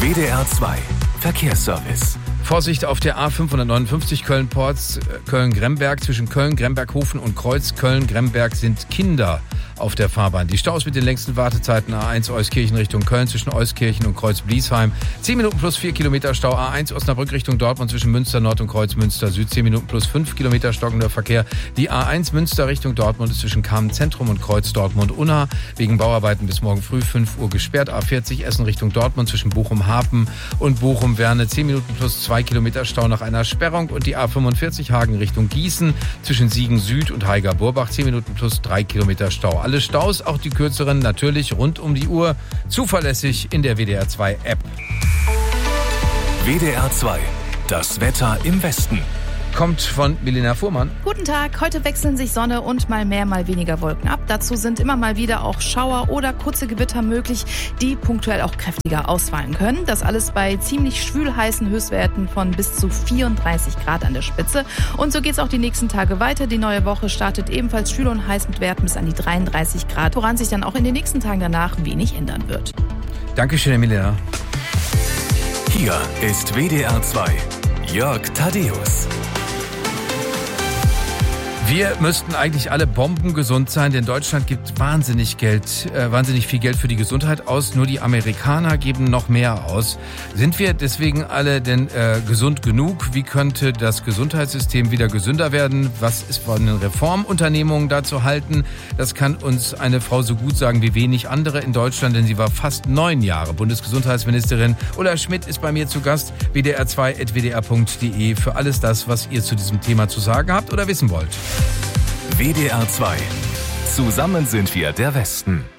WDR 2 Verkehrsservice. Vorsicht auf der A559 Köln-Porz, Köln-Gremberg. Zwischen Köln-Gremberg-Hofen und Kreuz Köln-Gremberg sind Kinder auf der Fahrbahn. Die Staus mit den längsten Wartezeiten: A1 Euskirchen Richtung Köln zwischen Euskirchen und Kreuz-Bliesheim. 10 Minuten plus 4 Kilometer Stau. A1 Osnabrück Richtung Dortmund zwischen Münster Nord und Kreuz Münster Süd. 10 Minuten plus 5 Kilometer stockender Verkehr. Die A1 Münster Richtung Dortmund ist zwischen Kamen Zentrum und Kreuz Dortmund-Unna wegen Bauarbeiten bis morgen früh 5 Uhr gesperrt. A40 Essen Richtung Dortmund zwischen Bochum-Hafen und Bochum-Werne. 10 Minuten plus 2 Kilometer Stau nach einer Sperrung. Und die A45 Hagen Richtung Gießen zwischen Siegen Süd und Haiger-Burbach. 10 Minuten plus 3 Kilometer Stau. Alle Staus, auch die kürzeren, natürlich rund um die Uhr, zuverlässig in der WDR 2 App. WDR 2, das Wetter im Westen. Kommt von Milena Fuhrmann. Guten Tag, heute wechseln sich Sonne und mal mehr, mal weniger Wolken ab. Dazu sind immer mal wieder auch Schauer oder kurze Gewitter möglich, die punktuell auch kräftiger ausfallen können. Das alles bei ziemlich schwül heißen Höchstwerten von bis zu 34 Grad an der Spitze. Und so geht's auch die nächsten Tage weiter. Die neue Woche startet ebenfalls schwül und heiß mit Werten bis an die 33 Grad, woran sich dann auch in den nächsten Tagen danach wenig ändern wird. Dankeschön, Milena. Hier ist WDR 2, Jörg Thaddeus. Wir müssten eigentlich alle bombengesund sein, denn Deutschland gibt wahnsinnig viel Geld für die Gesundheit aus. Nur die Amerikaner geben noch mehr aus. Sind wir deswegen alle denn gesund genug? Wie könnte das Gesundheitssystem wieder gesünder werden? Was ist von den Reformunternehmungen da zu halten? Das kann uns eine Frau so gut sagen wie wenig andere in Deutschland, denn sie war fast 9 Jahre Bundesgesundheitsministerin. Ulla Schmidt ist bei mir zu Gast, wdr2.wdr.de, für alles das, was ihr zu diesem Thema zu sagen habt oder wissen wollt. WDR 2. Zusammen sind wir der Westen.